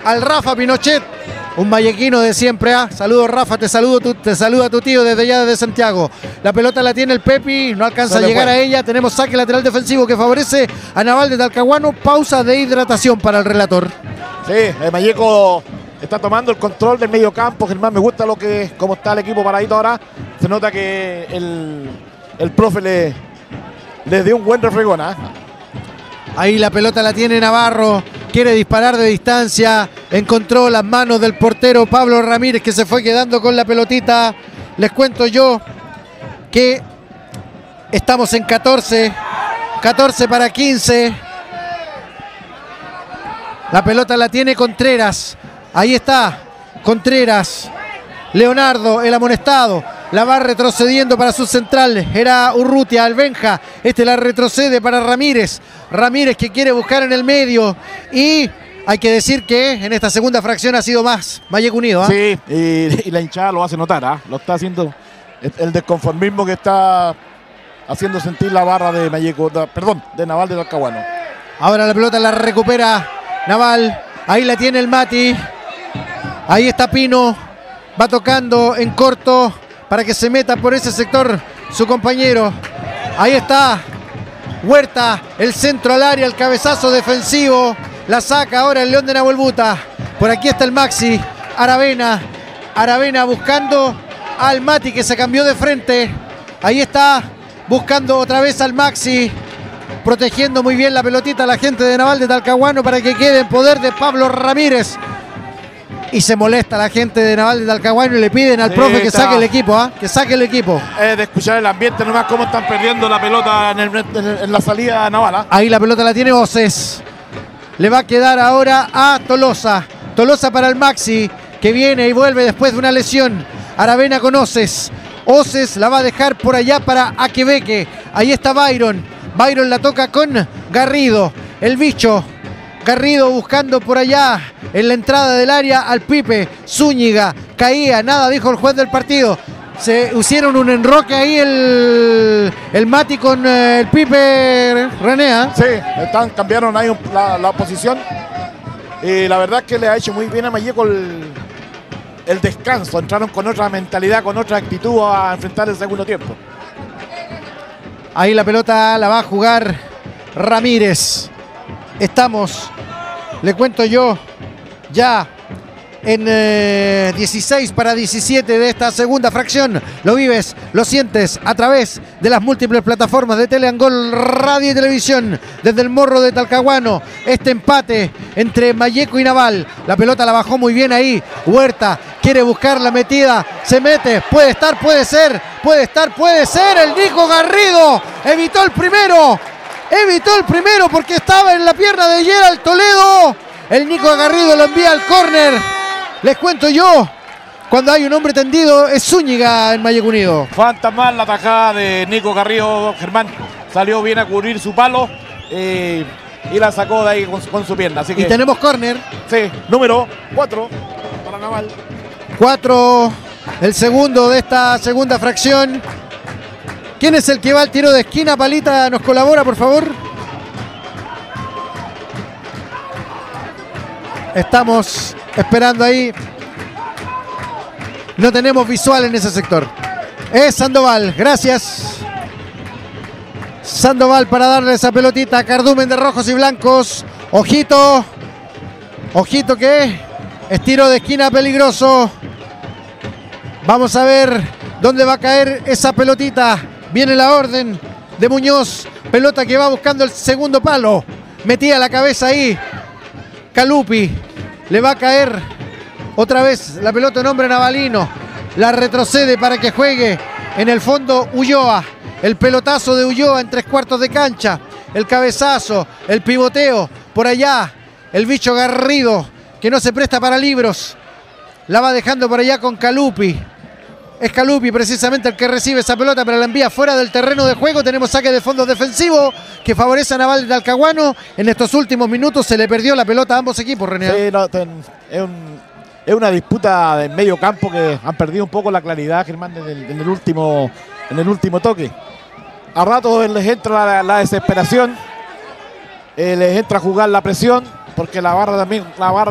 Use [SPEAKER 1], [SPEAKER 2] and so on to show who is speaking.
[SPEAKER 1] al Rafa Pinochet, un vallequino de siempre. Saludos, Rafa, te saluda tu tío desde allá desde Santiago. La pelota la tiene el Pepi, no alcanza a llegar a ella. Tenemos saque lateral defensivo que favorece a Naval de Talcahuano. Pausa de hidratación para el relator.
[SPEAKER 2] Sí, Malleco está tomando el control del medio campo. Germán, me gusta cómo está el equipo paradito ahora. Se nota que el profe le dio un buen refregón.
[SPEAKER 1] Ahí la pelota la tiene Navarro. Quiere disparar de distancia. Encontró las manos del portero Pablo Ramírez, que se fue quedando con la pelotita. Les cuento yo que estamos en 14 para 15. La pelota la tiene Contreras. Ahí está Contreras. Leonardo, el amonestado, la va retrocediendo para sus centrales. Era Urrutia, Albenja. La retrocede para Ramírez. Ramírez que quiere buscar en el medio. Y hay que decir que en esta segunda fracción ha sido más Malleco Unido.
[SPEAKER 2] Sí, y la hinchada lo hace notar. Lo está haciendo el desconformismo que está haciendo sentir la barra de Malleco, de Naval de Talcahuano.
[SPEAKER 1] Ahora la pelota la recupera Naval. Ahí la tiene el Mati. Ahí está Pino. Va tocando en corto para que se meta por ese sector su compañero. Ahí está Huerta, el centro al área, el cabezazo defensivo. La saca ahora el León de Nahuelbuta. Por aquí está el Maxi. Aravena buscando al Mati, que se cambió de frente. Ahí está buscando otra vez al Maxi. Protegiendo muy bien la pelotita a la gente de Naval de Talcahuano para que quede en poder de Pablo Ramírez. Y se molesta la gente de Naval de Talcahuano y le piden al profe que saque el equipo, que saque el equipo.
[SPEAKER 2] De escuchar el ambiente nomás cómo están perdiendo la pelota en la salida de Naval.
[SPEAKER 1] Ahí la pelota la tiene Oces. Le va a quedar ahora a Tolosa. Tolosa para el Maxi, que viene y vuelve después de una lesión. Aravena con Oces. Oces la va a dejar por allá para Aquebeque. Ahí está Byron. Byron la toca con Garrido. El bicho. Garrido buscando por allá en la entrada del área al Pipe. Zúñiga caía, nada dijo el juez del partido. Se hicieron un enroque ahí el Mati con el Pipe René.
[SPEAKER 2] Sí, cambiaron ahí la posición. Y la verdad es que le ha hecho muy bien a Malleco el descanso. Entraron con otra mentalidad, con otra actitud a enfrentar el segundo tiempo.
[SPEAKER 1] Ahí la pelota la va a jugar Ramírez. Estamos, le cuento yo, ya en 16 para 17 de esta segunda fracción. Lo vives, lo sientes a través de las múltiples plataformas de Teleangol Radio y Televisión. Desde el Morro de Talcahuano, este empate entre Malleco y Naval. La pelota la bajó muy bien ahí. Huerta quiere buscar la metida, se mete, puede estar, puede ser. El Nico Garrido evitó el primero porque estaba en la pierna de Gerald Toledo. El Nico Garrido lo envía al córner. Les cuento yo, cuando hay un hombre tendido es Zúñiga en Malleco Unido.
[SPEAKER 2] Fantasmal la tajada de Nico Garrido, Germán. Salió bien a cubrir su palo y la sacó de ahí con su pierna. Así que,
[SPEAKER 1] y tenemos córner.
[SPEAKER 2] Sí, número 4 para Naval.
[SPEAKER 1] 4, el segundo de esta segunda fracción. ¿Quién es el que va al tiro de esquina? Palita, ¿nos colabora, por favor? Estamos esperando ahí. No tenemos visual en ese sector. Es Sandoval, gracias. Sandoval para darle esa pelotita a Cardumen de rojos y blancos. Ojito. Ojito que es tiro de esquina peligroso. Vamos a ver dónde va a caer esa pelotita. Viene la orden de Muñoz. Pelota que va buscando el segundo palo. Metía la cabeza ahí Calupi. Le va a caer otra vez la pelota en hombre navalino. La retrocede para que juegue en el fondo Ulloa. El pelotazo de Ulloa en 3/4 de cancha. El cabezazo, el pivoteo. Por allá el bicho Garrido, que no se presta para libros. La va dejando por allá con Calupi. Es Calupi precisamente el que recibe esa pelota, pero la envía fuera del terreno de juego. Tenemos saque de fondo defensivo que favorece a Naval de Talcahuano. En estos últimos minutos se le perdió la pelota a ambos equipos, René.
[SPEAKER 2] Sí, no, es una disputa de medio campo que han perdido un poco la claridad, Germán, en el último toque. A rato les entra la desesperación, les entra a jugar la presión, porque la barra